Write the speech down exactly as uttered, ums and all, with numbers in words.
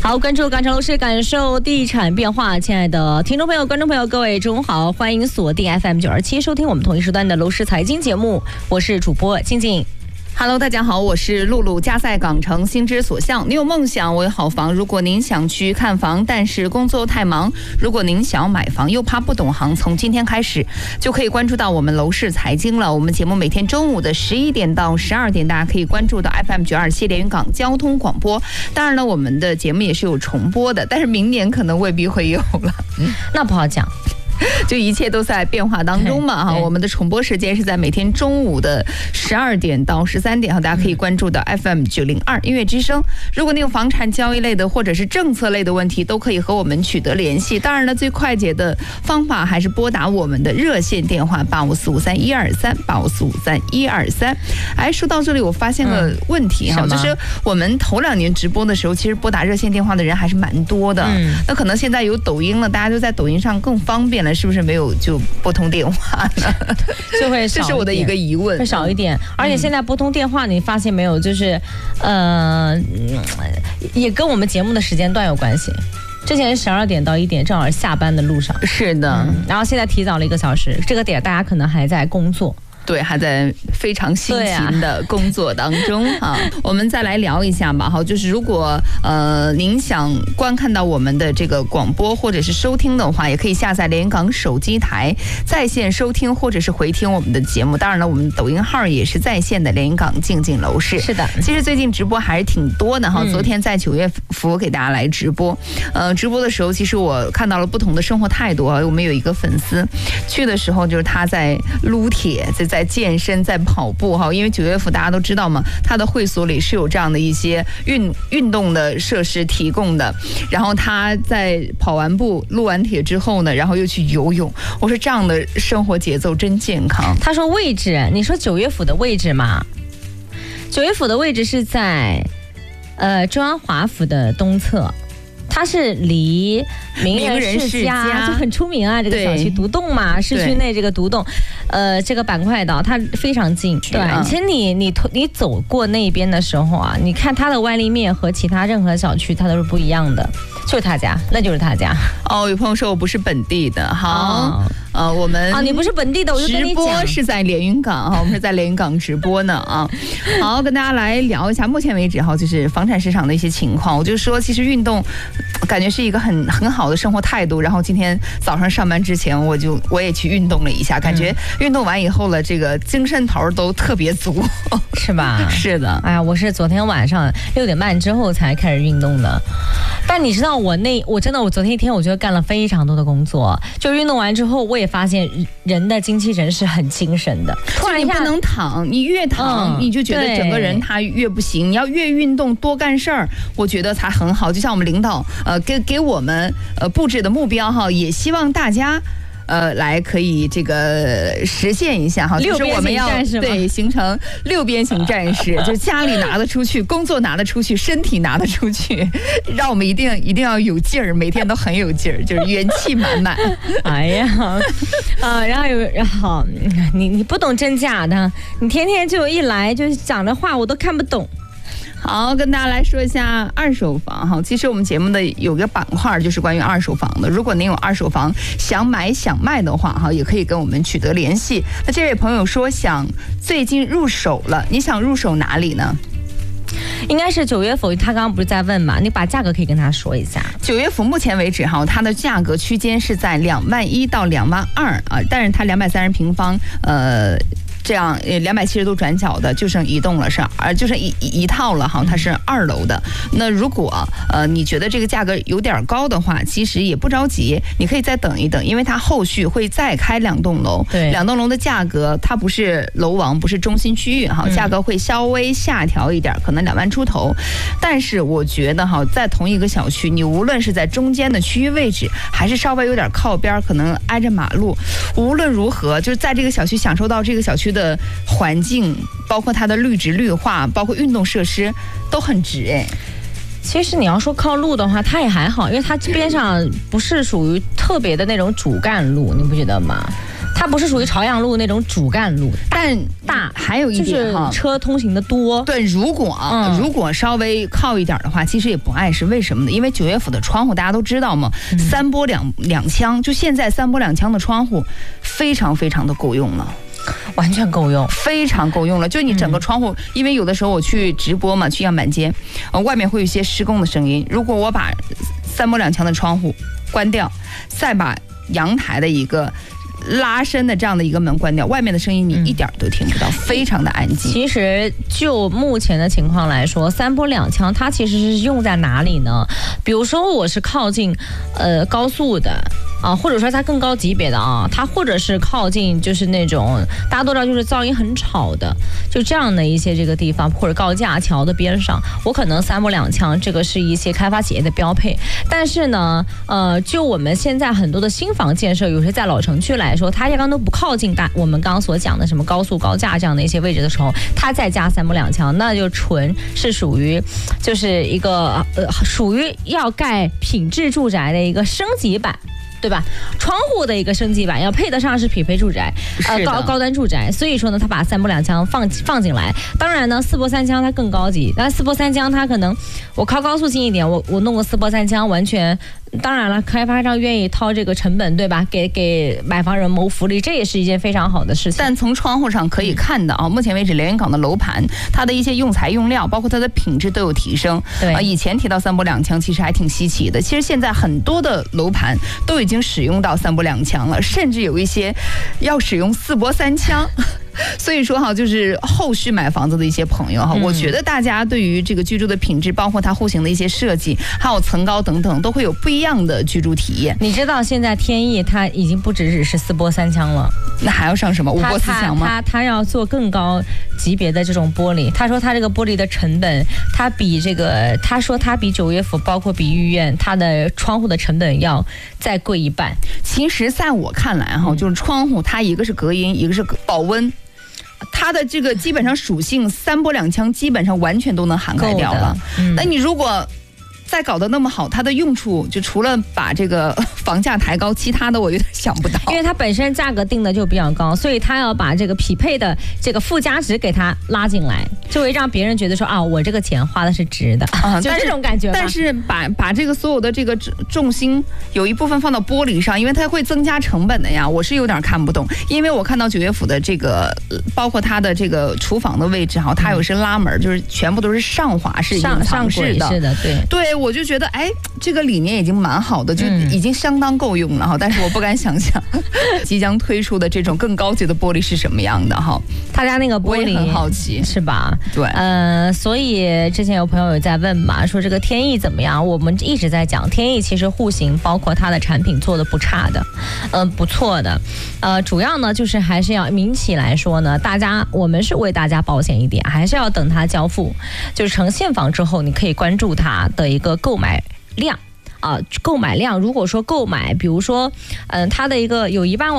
好，关注港城楼市，感受地产变化。亲爱的听众朋友、观众朋友，各位中午好，欢迎锁定 F M 九二七，收听我们同一时段的楼市财经节目，我是主播静静。 Hello， 大家好，我是露露。家在港城，心之所向。你有梦想，我有好房。如果您想去看房，但是工作太忙；如果您想要买房，又怕不懂行，从今天开始就可以关注到我们楼市财经了。我们节目每天中午的十一点到十二点，大家可以关注到 F M 九二七连云港交通广播。当然了，我们的节目也是有重播的，但是明年可能未必会有了。 嗯，那不好讲。 就一切都在变化当中嘛哈，我们的重播时间是在每天中午的十二点到十三点哈，大家可以关注到 F M 九零二音乐之声。如果你有房产交易类的或者是政策类的问题，都可以和我们取得联系。当然了，最快捷的方法还是拨打我们的热线电话八五四五三一二三八五四五三一二三。哎，说到这里，我发现个问题哈、嗯，就是我们头两年直播的时候，其实拨打热线电话的人还是蛮多的。嗯，那可能现在有抖音了，大家就在抖音上更方便了。是不是没有就拨通电话呢？ 就会少， 这是我的一个疑问， 会少一点。而且现在拨通电话，你发现没有，就是呃，也跟我们节目的时间段有关系。之前十二点到一点，正好下班的路上。 是的、嗯， 然后现在提早了一个小时，这个点大家可能还在工作。 对，还在非常辛勤的工作当中啊。我们再来聊一下吧，哈，就是如果呃您想观看到我们的这个广播或者是收听的话，也可以下载连云港手机台在线收听或者是回听我们的节目。当然了，我们抖音号也是在线的连云港静静楼市。 是的， 其实最近直播还是挺多的哈。嗯、昨天在九月福给大家来直播，呃，直播的时候其实我看到了不同的生活态度啊。我们有一个粉丝去的时候，就是他在撸铁，在在健身，在跑步哈，因为九月府大家都知道嘛，他的会所里是有这样的一些运运动的设施提供的。然后他在跑完步、撸完铁之后呢，然后又去游泳。我说这样的生活节奏真健康。 他说位置，你说九月府的位置嘛？九月府的位置是在呃中央华府的东侧。它是离名人世家就很出名啊，这个小区独栋嘛，市区内这个独栋，呃，这个板块岛它非常近。对，其实你你你走过那边的时候啊，你看它的外立面和其他任何小区它都是不一样的，就是他家，那就是他家。 哦，有朋友说我不是本地的，好。哦呃，我们啊，你不是本地的，我就跟你讲， 直播是在连云港哈，我们是在连云港直播呢啊。好，跟大家来聊一下，目前为止哈，就是房产市场的一些情况。我就说，其实运动感觉是一个很很好的生活态度。然后今天早上上班之前，我就我也去运动了一下，感觉运动完以后了，这个精神头都特别足， 是吧？ 是的。 哎呀，我是昨天晚上六点半之后才开始运动的。但你知道我那我真的我昨天一天我觉得干了非常多的工作，就运动完之后我也发现人的精气神是很精神的。 突然你不能躺，你越躺、嗯、你就觉得整个人他越不行。你要越运动多干事儿，我觉得才很好。就像我们领导呃给给我们呃布置的目标哈，也希望大家。呃，来可以这个实现一下哈，就是我们要对形成六边形战士，就是家里拿得出去，工作拿得出去，身体拿得出去，让我们一定一定要有劲儿，每天都很有劲儿，就是元气满满。 哎呀，啊，然后有然后你你不懂真假的，你天天就一来就讲的话我都看不懂。 好，跟大家来说一下二手房哈。其实我们节目的有个板块就是关于二手房的。如果您有二手房想买想卖的话哈，也可以跟我们取得联系。那这位朋友说想最近入手了，你想入手哪里呢？ 应该是九月府，他刚刚不是在问嘛？你把价格可以跟他说一下。 九月府目前为止哈，它的价格区间是在两万一到两万二啊，但是它两百三十平方，呃。这样呃两百七十度转角的就剩一栋了，是而就剩一一套了哈，它是二楼的。那如果呃你觉得这个价格有点高的话，其实也不着急，你可以再等一等，因为它后续会再开两栋楼， 对， 两栋楼的价格它不是楼王，不是中心区域哈，价格会稍微下调一点，可能两万出头。但是我觉得哈，在同一个小区，你无论是在中间的区域位置，还是稍微有点靠边，可能挨着马路，无论如何，就是在这个小区享受到这个小区的环境，包括它的绿植绿化，包括运动设施都很值哎。 其实你要说靠路的话，它也还好，因为它边上不是属于特别的那种主干路，你不觉得吗？ 它不是属于朝阳路那种主干路， 但大还有一点哈， 就是车通行的多。 对，如果、嗯、如果稍微靠一点的话，其实也不碍事。为什么呢？因为九岳府的窗户大家都知道嘛，嗯、三玻两两腔，就现在三玻两腔的窗户非常非常的够用了。 完全够用， 非常够用了。就你整个窗户，嗯、因为有的时候我去直播嘛，去样板间，呃，外面会有一些施工的声音。如果我把三玻两腔的窗户关掉，再把阳台的一个拉伸的这样的一个门关掉，外面的声音你一点都听不到，嗯、非常的安静。 其实就目前的情况来说，三玻两腔它其实是用在哪里呢？比如说我是靠近呃高速的。啊，或者说它更高级别的啊，它或者是靠近就是那种大家都知道就是噪音很吵的，就这样的一些这个地方，或者高架桥的边上，我可能三玻两腔，这个是一些开发企业的标配。但是呢，呃，就我们现在很多的新房建设，有些在老城区来说，它压根都不靠近大我们刚刚所讲的什么高速高架这样的一些位置的时候，它再加三玻两腔，那就纯是属于就是一个呃属于要盖品质住宅的一个升级版。对吧？窗户的一个升级版要配得上是匹配住宅，呃高高端住宅，所以说呢，他把三玻两腔放放进来。当然呢，四玻三腔它更高级，但四玻三腔它可能我靠高速近一点，我我弄个四玻三腔完全。当然了，开发商愿意掏这个成本，对吧？给给买房人谋福利，这也是一件非常好的事情。 但从窗户上可以看到啊，目前为止连云港的楼盘，它的一些用材用料，包括它的品质都有提升。 对啊， 以前提到三玻两腔，其实还挺稀奇的。其实现在很多的楼盘都已经使用到三玻两腔了，甚至有一些要使用四玻三腔。所以说哈，就是后续买房子的一些朋友哈，嗯、我觉得大家对于这个居住的品质，包括它户型的一些设计，还有层高等等，都会有不一样的居住体验。 你知道现在天翼它已经不只只是四玻三腔了， 那还要上什么五玻四腔吗？ 它它要做更高级别的这种玻璃。他说他这个玻璃的成本，它比这个他说它比九岳府，包括比御苑，它的窗户的成本要再贵一半。 其实在我看来哈，就是窗户它一个是隔音，一个是保温。它的这个基本上属性，三玻两腔基本上完全都能涵盖掉了。嗯、那你如果再搞得那么好，它的用处就除了把这个房价抬高，其他的我有点想不到。 因为它本身价格定的就比较高，所以它要把这个匹配的这个附加值给它拉进来，就会让别人觉得说啊，我这个钱花的是值的啊，就这种感觉。 但是把把这个所有的这个重心有一部分放到玻璃上，因为它会增加成本的呀，我是有点看不懂。因为我看到九岳府的这个，包括它的这个厨房的位置哈，它有是拉门，就是全部都是上滑式、隐藏式的， 是的，对对。我就觉得，哎，这个理念已经蛮好的，就已经相当够用了哈。嗯、但是我不敢想象即将推出的这种更高级的玻璃是什么样的哈。 他家那个玻璃， 我也很好奇， 是吧？ 对， 呃，所以之前有朋友有在问嘛，说这个天翼怎么样？我们一直在讲天翼，其实户型包括它的产品做的不差的，嗯、呃，不错的。呃，主要呢就是还是要民企来说呢，大家我们是为大家保险一点，还是要等它交付，就是成现房之后，你可以关注它的一个购买量啊、呃，购买量。如果说购买，比如说，嗯、呃，它的一个有一万